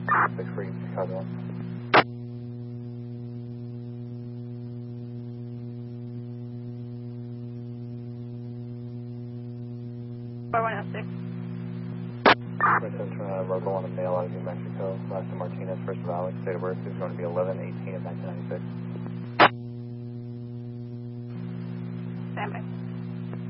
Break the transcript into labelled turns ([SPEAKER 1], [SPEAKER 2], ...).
[SPEAKER 1] 6 for Chicago 1.
[SPEAKER 2] 4106.
[SPEAKER 1] Return local on a male out of New Mexico. Last name Martinez, first of Alex. Date of birth is going to be 11/18 of 1996.
[SPEAKER 2] Stand by.